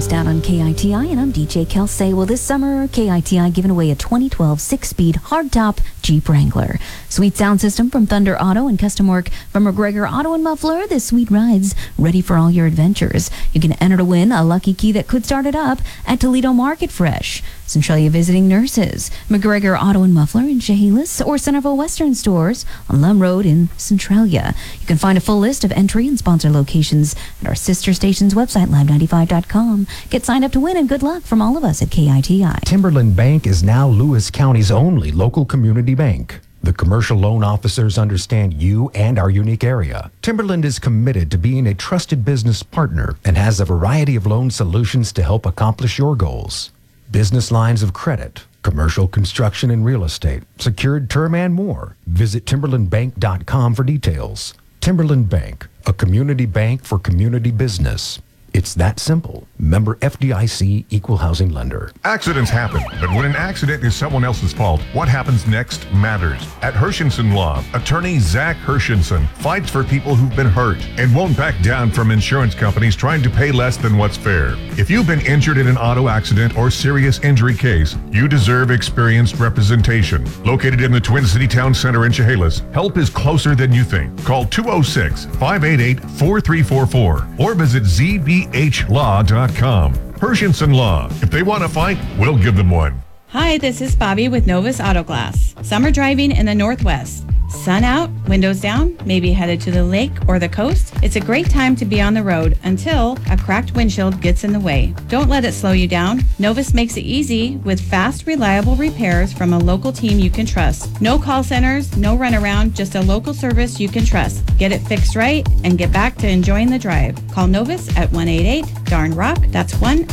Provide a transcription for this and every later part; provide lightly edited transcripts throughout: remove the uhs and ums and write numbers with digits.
Windows Down on KITI, and I'm DJ Kelsey. Well, this summer, KITI giving away a 2012 6-speed hardtop Jeep Wrangler. Sweet sound system from Thunder Auto and custom work from McGregor Auto and Muffler. This sweet ride's ready for all your adventures. You can enter to win a lucky key that could start it up at Toledo Market Fresh, Centralia Visiting Nurses, McGregor Auto and Muffler in Chehalis, or Centerville Western Stores on Lum Road in Centralia. You can find a full list of entry and sponsor locations at our sister station's website, live95.com. Get signed up to win, and good luck from all of us at KITI. Timberland Bank is now Lewis County's only local community bank. The commercial loan officers understand you and our unique area. Timberland is committed to being a trusted business partner and has a variety of loan solutions to help accomplish your goals. Business lines of credit, commercial construction and real estate, secured term, and more. Visit timberlandbank.com for details. Timberland Bank, a community bank for community business. It's that simple. Member FDIC, Equal Housing Lender. Accidents happen, but when an accident is someone else's fault, what happens next matters. At Hershenson Law, attorney Zach Hershenson fights for people who've been hurt and won't back down from insurance companies trying to pay less than what's fair. If you've been injured in an auto accident or serious injury case, you deserve experienced representation. Located in the Twin City Town Center in Chehalis, help is closer than you think. Call 206-588-4344 or visit zbhlaw.com. Hershenson Law. If they want to fight, we'll give them one. Hi, this is Bobby with Novus Auto Glass. Summer driving in the Northwest. Sun out, windows down, maybe headed to the lake or the coast. It's a great time to be on the road until a cracked windshield gets in the way. Don't let it slow you down. Novus makes it easy with fast, reliable repairs from a local team you can trust. No call centers, no runaround, just a local service you can trust. Get it fixed right and get back to enjoying the drive. Call Novus at 188-DARN-ROCK. That's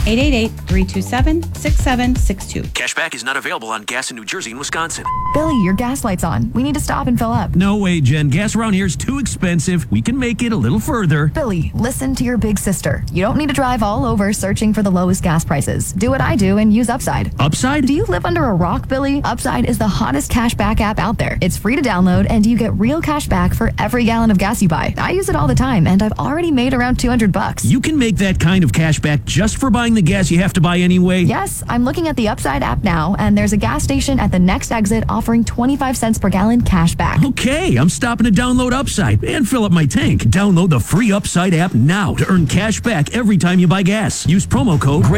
1-888-327-6762. Cashback is not available on gas in New Jersey and Wisconsin. Billy, your gas light's on. We need to stop and fill up. No way, Jen. Gas around here is too expensive. We can make it a little further. Billy, listen to your big sister. You don't need to drive all over searching for the lowest gas prices. Do what I do and use Upside. Upside? Do you live under a rock, Billy? Upside is the hottest cashback app out there. It's free to download, and you get real cash back for every gallon of gas you buy. I use it all the time, and I've already made around $200. You can make that kind of cash back just for buying the gas you have to buy anyway? Yes, I'm looking at the Upside app now, and there's a gas station at the next exit offering 25 cents per gallon cash back. Okay, I'm stopping to download Upside and fill up my tank. Download the free Upside app now to earn cash back every time you buy gas. Use promo code